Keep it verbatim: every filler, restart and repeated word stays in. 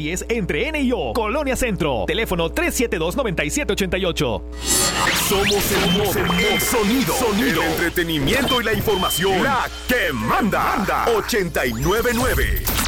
diez entre N y O, Colonia Centro. Teléfono tres siete dos, nueve siete ocho ocho. Somos el, el, el sonido, sonido, el entretenimiento y la información. La que manda. Manda. ochenta y nueve nueve.